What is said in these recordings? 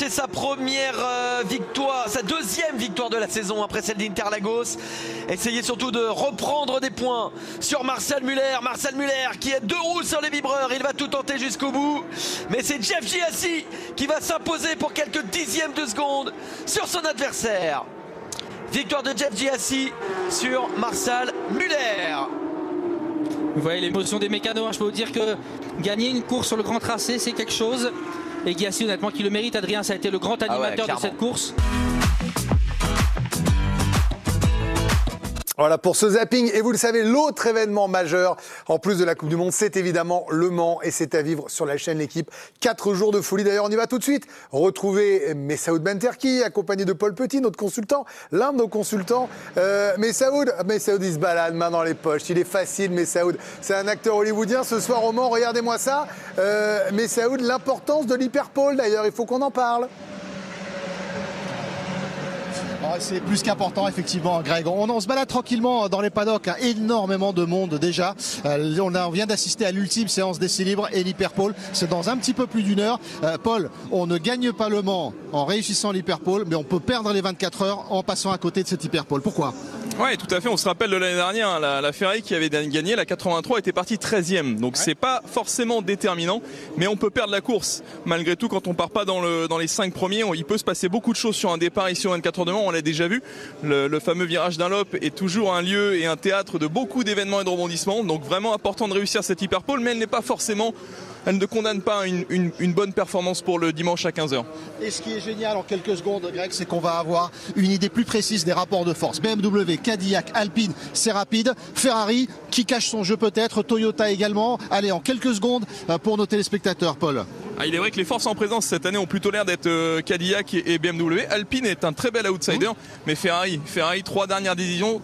chercher sa première victoire, sa deuxième victoire de la saison après celle d'Interlagos. Essayer surtout de reprendre des points sur Marcel Muller. Marcel Muller qui est 2 roues sur les vibreurs, il va tout tenter jusqu'au bout. Mais c'est Jeff Gyasi qui va s'imposer pour quelques dixièmes de seconde sur son adversaire. Victoire de Jeff Gyasi sur Marcel Muller. Vous voyez l'émotion des mécanos, je peux vous dire que gagner une course sur le grand tracé, c'est quelque chose. Et Gyasi, honnêtement, qui le mérite. Adrien, ça a été le grand animateur de cette course. Voilà pour ce zapping. Et vous le savez, l'autre événement majeur, en plus de la Coupe du Monde, c'est évidemment Le Mans. Et c'est à vivre sur la chaîne L'Équipe. 4 jours de folie. D'ailleurs, on y va tout de suite. Retrouver Messaoud Benterki, accompagné de Paul Petit, notre consultant, l'un de nos consultants. Messaoud, il se balade, main dans les poches. Il est facile, Messaoud. C'est un acteur hollywoodien. Ce soir au Mans, regardez-moi ça. Messaoud, l'importance de l'hyperpole, d'ailleurs, il faut qu'on en parle. C'est plus qu'important, effectivement, Greg. On se balade tranquillement dans les paddocks. Énormément de monde déjà. On vient d'assister à l'ultime séance d'essai libre et l'hyperpole. C'est dans un petit peu plus d'une heure. Paul, on ne gagne pas le Mans en réussissant l'hyperpole, mais on peut perdre les 24 heures en passant à côté de cette hyperpole. Pourquoi ? Oui, tout à fait. On se rappelle de l'année dernière, la Ferrari qui avait gagné, la 83 était partie 13e. Donc c'est pas forcément déterminant, mais on peut perdre la course. Malgré tout, quand on part pas dans les 5 premiers, il peut se passer beaucoup de choses sur un départ ici au 24 heures de Mans. On l'a déjà vu. Le fameux virage Dunlop est toujours un lieu et un théâtre de beaucoup d'événements et de rebondissements. Donc vraiment important de réussir cette hyperpole, mais elle ne condamne pas une bonne performance pour le dimanche à 15h. Et ce qui est génial en quelques secondes, Greg, c'est qu'on va avoir une idée plus précise des rapports de force. BMW, Cadillac, Alpine, c'est rapide. Ferrari, qui cache son jeu peut-être. Toyota également. Allez, en quelques secondes pour nos téléspectateurs, Paul. Il est vrai que les forces en présence cette année ont plutôt l'air d'être Cadillac et BMW. Alpine est un très bel outsider, mais Ferrari, 3 dernières éditions,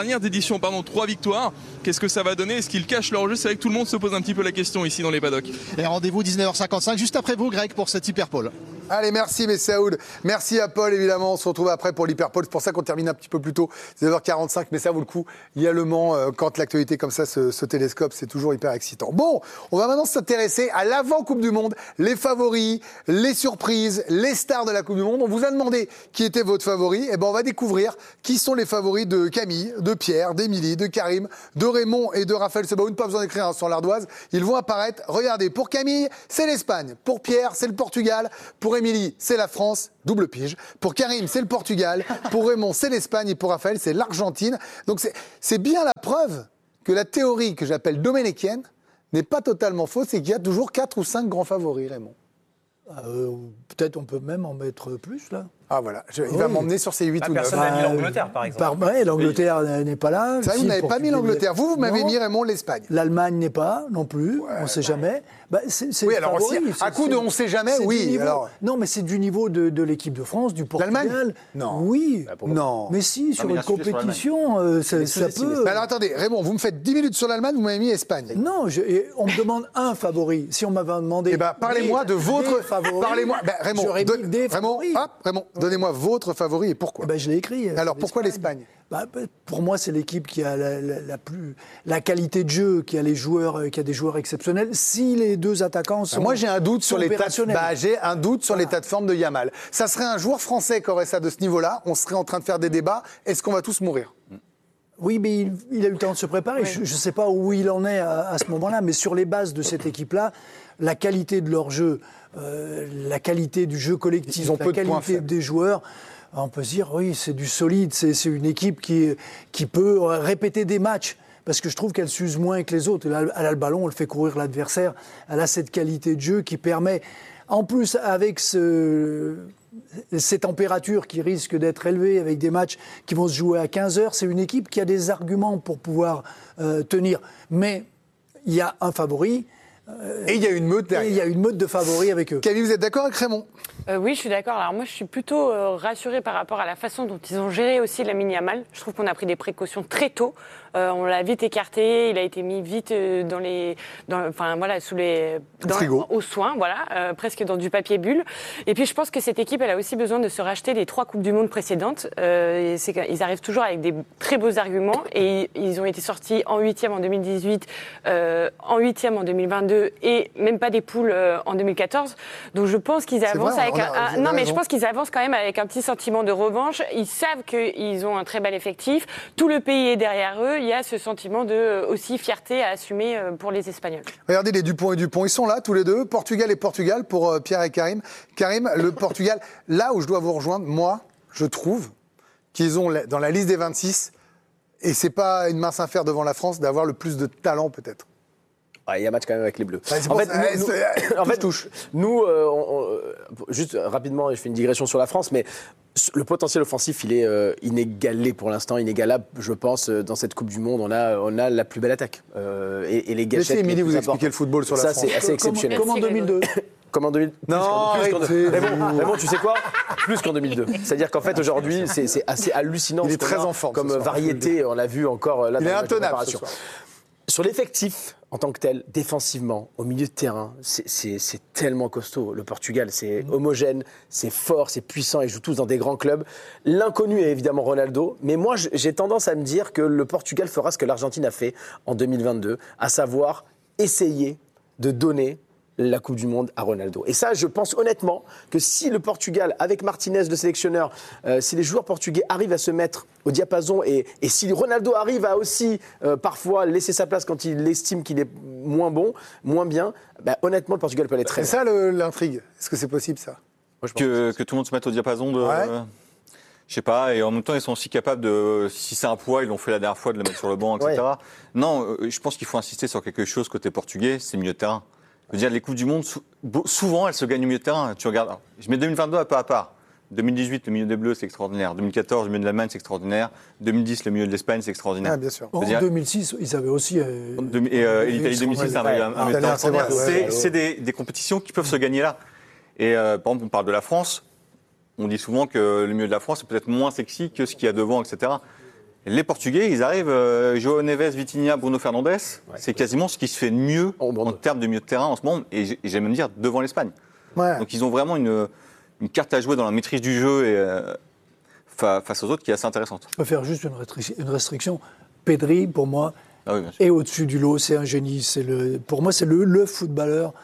3 victoires. Qu'est-ce que ça va donner ? Est-ce qu'ils cachent leur jeu ? C'est vrai que tout le monde se pose un petit peu la question ici dans les paddocks. Et rendez-vous 19h55, juste après vous, Greg, pour cette hyperpole. Allez, merci Messaoud. Merci à Paul, évidemment. On se retrouve après pour l'hyperpole. C'est pour ça qu'on termine un petit peu plus tôt. C'est 9h45, mais ça vaut le coup. Il y a Le Mans. Quand l'actualité comme ça se télescope, c'est toujours hyper excitant. Bon, on va maintenant s'intéresser à l'avant-Coupe du Monde. Les favoris, les surprises, les stars de la Coupe du Monde. On vous a demandé qui était votre favori. Et ben, on va découvrir qui sont les favoris de Camille, de Pierre, d'Émilie, de Karim, de Raymond et de Raphaël Sebaoun. Pas besoin d'écrire sur l'ardoise. Ils vont apparaître. Regardez, pour Camille, c'est l'Espagne. Pour Pierre, c'est le Portugal. Pour Émilie, c'est la France, double pige. Pour Karim, c'est le Portugal. Pour Raymond, c'est l'Espagne. Et pour Raphaël, c'est l'Argentine. Donc c'est bien la preuve que la théorie que j'appelle doménéquienne n'est pas totalement fausse et qu'il y a toujours 4 ou 5 grands favoris, Raymond. Peut-être on peut même en mettre plus, là. Ah voilà, il va m'emmener sur ces 8 ou 9. Personne n'a mis l'Angleterre, par exemple. L'Angleterre n'est pas là. C'est vrai, vous n'avez pas mis l'Angleterre. Vous m'avez mis, Raymond, l'Espagne. L'Allemagne n'est pas non plus, on ne sait jamais. Oui, alors aussi, à coup de on ne sait jamais, oui. Non, mais c'est du niveau de l'équipe de France, du Portugal. L'Allemagne ? Non. Oui. Non. Mais si, sur une compétition, ça peut... Mais alors attendez, Raymond, vous me faites 10 minutes sur l'Allemagne, vous m'avez mis Espagne. Non, on me demande un favori. Si on m'avait demandé... Eh bien, parlez-moi de votre... favori. Parlez-moi... Raymond, Raymond, donnez-moi votre favori et pourquoi ? Je l'ai écrit. Alors pourquoi l'Espagne ? Pour moi, c'est l'équipe qui a la qualité de jeu, qui a des joueurs exceptionnels. Si les deux attaquants sont moi, j'ai un doute sur l'état de forme de Yamal. Ça serait un joueur français qui aurait ça de ce niveau-là. On serait en train de faire des débats. Est-ce qu'on va tous mourir ? Oui, mais il a eu le temps de se préparer. Oui. Je ne sais pas où il en est à ce moment-là, mais sur les bases de cette équipe-là, la qualité de leur jeu, la qualité du jeu collectif, la qualité des joueurs... On peut se dire, oui, c'est du solide, c'est une équipe qui peut répéter des matchs, parce que je trouve qu'elle s'use moins que les autres. Elle a le ballon, elle fait courir l'adversaire, elle a cette qualité de jeu qui permet, en plus avec ces températures qui risquent d'être élevées, avec des matchs qui vont se jouer à 15 heures, c'est une équipe qui a des arguments pour pouvoir tenir. Mais il y a un favori. Et il y a une meute derrière. Et il y a une meute de favoris avec eux. Camille, vous êtes d'accord avec Raymond ? Oui, je suis d'accord. Alors moi, je suis plutôt rassurée par rapport à la façon dont ils ont géré aussi Lamine Yamal. Je trouve qu'on a pris des précautions très tôt. On l'a vite écarté. Il a été mis vite aux soins, presque dans du papier bulle. Et puis je pense que cette équipe, elle a aussi besoin de se racheter les 3 Coupes du Monde précédentes. Ils arrivent toujours avec des très beaux arguments et ils ont été sortis en 8e en 2018, en 8e en 2022 2022 et même pas des poules en 2014. Donc je pense qu'ils avancent je pense qu'ils avancent quand même avec un petit sentiment de revanche. Ils savent qu'ils ont un très bel effectif. Tout le pays est derrière eux. Il y a ce sentiment de aussi fierté à assumer pour les Espagnols. Regardez les Dupont et Dupont, ils sont là tous les deux, Portugal et Portugal pour Pierre et Karim. Karim, le Portugal, là où je dois vous rejoindre, moi, je trouve qu'ils ont dans la liste des 26, et c'est pas une mince affaire devant la France d'avoir le plus de talent peut-être. Il y a match quand même avec les Bleus. Nous, juste rapidement, je fais une digression sur la France, mais le potentiel offensif, il est inégalé pour l'instant, inégalable, je pense, dans cette Coupe du Monde. On a la plus belle attaque. Et les gâchettes. Laissez Émilie vous expliquer le football sur la France. Ça, c'est assez exceptionnel. Comme en 2002. Comme en 2000. Non, mais bon, tu sais quoi ? Plus qu'en 2002. C'est-à-dire qu'en fait, aujourd'hui, c'est assez hallucinant. Il est très en forme. Comme variété, on l'a vu encore là. Il est intenable ce soir. Sur l'effectif en tant que tel, défensivement, au milieu de terrain, c'est tellement costaud. Le Portugal, c'est homogène, c'est fort, c'est puissant, ils jouent tous dans des grands clubs. L'inconnu est évidemment Ronaldo, mais moi j'ai tendance à me dire que le Portugal fera ce que l'Argentine a fait en 2022, à savoir essayer de donner la Coupe du Monde à Ronaldo. Et ça, je pense honnêtement que si le Portugal, avec Martinez, le sélectionneur, si les joueurs portugais arrivent à se mettre au diapason et si Ronaldo arrive à aussi parfois laisser sa place quand il estime qu'il est moins bon, moins bien, honnêtement, le Portugal peut aller très bien. C'est ça l'intrigue. Est-ce que c'est possible, ça ? Moi, que tout le monde se mette au diapason de... Je sais pas, et en même temps, ils sont aussi capables de, si c'est un poids, ils l'ont fait la dernière fois, de le mettre sur le banc, etc. Ouais. Non, je pense qu'il faut insister sur quelque chose côté portugais, c'est le milieu de terrain. Je veux dire, les Coupes du Monde, souvent, elles se gagnent au milieu de terrain. Tu regardes, je mets 2022 à peu à part. 2018, le milieu des Bleus, c'est extraordinaire. 2014, le milieu de l'Allemagne, c'est extraordinaire. 2010, le milieu de l'Espagne, c'est extraordinaire. Ah, bien sûr. En 2006, ils avaient aussi... et l'Italie 2006, c'est un c'est des compétitions qui peuvent se gagner là. Et par exemple, on parle de la France. On dit souvent que le milieu de la France est peut-être moins sexy que ce qu'il y a devant, etc. Les Portugais, ils arrivent, João Neves, Vitinha, Bruno Fernandes, c'est quasiment ce qui se fait de mieux en termes de milieu de terrain en ce moment, et j'aime même dire devant l'Espagne. Ouais. Donc ils ont vraiment une carte à jouer dans la maîtrise du jeu et face aux autres qui est assez intéressante. Je peux faire juste une restriction. Pedri, pour moi, est au-dessus du lot, c'est un génie. Pour moi, c'est le footballeur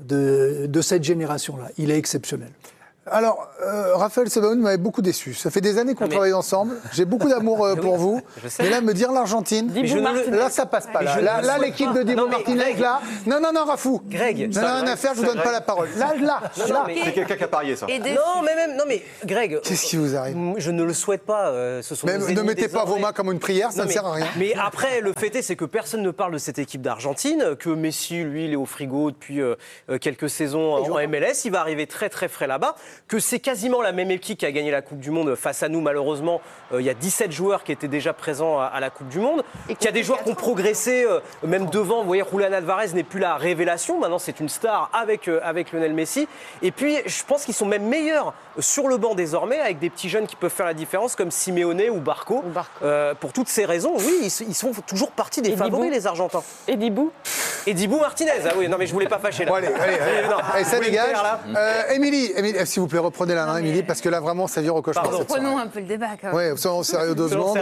de cette génération-là. Il est exceptionnel. Alors, Raphaël Sebaoun m'avait beaucoup déçu. Ça fait des années qu'on travaille ensemble. J'ai beaucoup d'amour pour vous. Mais là, me dire l'Argentine, là, ça passe pas. Là, l'équipe de Dibu Martinez, là... Non, Rafou. Greg. Non, une affaire, je vous donne pas la parole. Là. C'est quelqu'un qui a parié, ça. Non, mais Greg... Qu'est-ce qui vous arrive ? Je ne le souhaite pas. Ce sont même ne mettez pas vos mains comme une prière, ça ne sert à rien. Mais après, le fait est, c'est que personne ne parle de cette équipe d'Argentine, que Messi, lui, il est au frigo depuis quelques saisons en MLS. Il va arriver très, très frais là-bas. Que c'est quasiment la même équipe qui a gagné la Coupe du Monde face à nous, malheureusement. Il y a 17 joueurs qui étaient déjà présents à la Coupe du Monde. Il y a des joueurs qui ont progressé, même devant. Vous voyez, Julián Álvarez n'est plus la révélation. Maintenant, c'est une star avec Lionel Messi. Et puis, je pense qu'ils sont même meilleurs sur le banc désormais, avec des petits jeunes qui peuvent faire la différence, comme Simeone ou Barco. Pour toutes ces raisons, oui, ils sont toujours partie des favoris, les Argentins. Et Dibu Martinez. Ah oui, non, mais je voulais pas fâcher là. Bon, allez, ça dégage. Émilie, s'il vous plaît, reprenez la main, Émilie, parce que là, vraiment, ça vire au cauchemar. Prenons un peu le débat, quand même. Oui, soyons sérieux 2 secondes.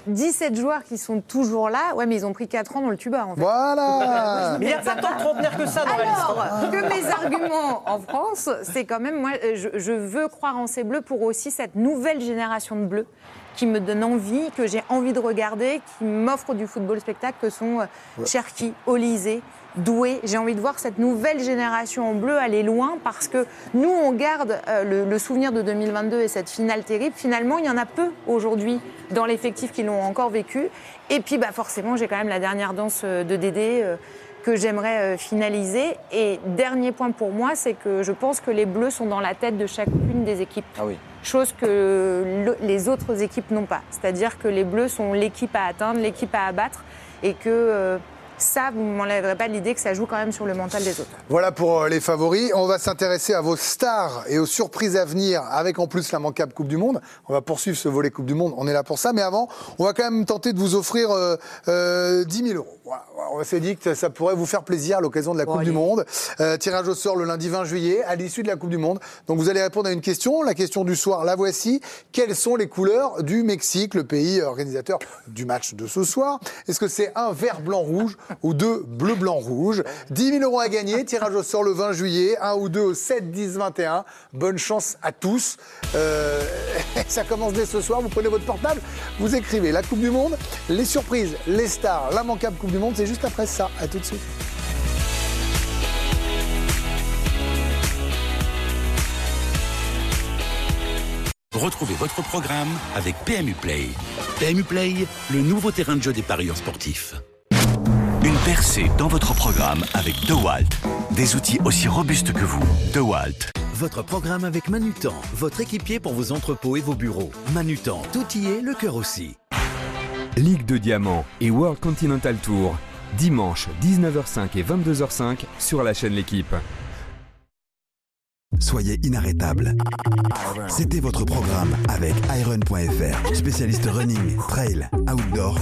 17 joueurs qui sont toujours là. Ouais, mais ils ont pris 4 ans dans le tuba, en fait. Voilà. Mais il n'y a pas tant de trentenaires que ça dans la liste. Alors, que mes arguments en France, c'est quand même, moi, je veux croire en ces Bleus pour aussi cette nouvelle génération de Bleus qui me donne envie, que j'ai envie de regarder, qui m'offre du football spectacle, que sont Cherki, Olysée, Doué. J'ai envie de voir cette nouvelle génération en bleu aller loin parce que nous, on garde le souvenir de 2022 et cette finale terrible. Finalement, il y en a peu aujourd'hui dans l'effectif qui l'ont encore vécu. Et puis, forcément, j'ai quand même la dernière danse de Dédé que j'aimerais finaliser. Et dernier point pour moi, c'est que je pense que les Bleus sont dans la tête de chacune des équipes. Ah oui. Chose que les autres équipes n'ont pas. C'est-à-dire que les Bleus sont l'équipe à atteindre, l'équipe à abattre, et que ça, vous ne m'enlèverez pas de l'idée que ça joue quand même sur le mental des autres. Voilà pour les favoris. On va s'intéresser à vos stars et aux surprises à venir, avec en plus l'immanquable Coupe du Monde. On va poursuivre ce volet Coupe du Monde, on est là pour ça. Mais avant, on va quand même tenter de vous offrir 10 000 €. On s'est dit que ça pourrait vous faire plaisir à l'occasion de la Coupe du Monde. Tirage au sort le lundi 20 juillet, à l'issue de la Coupe du Monde. Donc vous allez répondre à une question. La question du soir, la voici. Quelles sont les couleurs du Mexique, le pays organisateur du match de ce soir? Est-ce que c'est 1 vert, blanc, rouge ou 2 bleu, blanc, rouge? 10 000 € à gagner. Tirage au sort le 20 juillet. 1 ou 2 au 7, 10, 21. Bonne chance à tous. Ça commence dès ce soir. Vous prenez votre portable, vous écrivez la Coupe du Monde, les surprises, les stars, l'immanquable Coupe du Monde. C'est juste après ça. À tout de suite. Retrouvez votre programme avec PMU Play. PMU Play, le nouveau terrain de jeu des parieurs sportifs. Une percée dans votre programme avec DeWalt. Des outils aussi robustes que vous. DeWalt. Votre programme avec Manutan, votre équipier pour vos entrepôts et vos bureaux. Manutan, tout y est, le cœur aussi. Ligue de Diamant et World Continental Tour. Dimanche, 19h05 et 22h05 sur la chaîne L'Équipe. Soyez inarrêtable. C'était votre programme avec Iron.fr, spécialiste running, trail, outdoor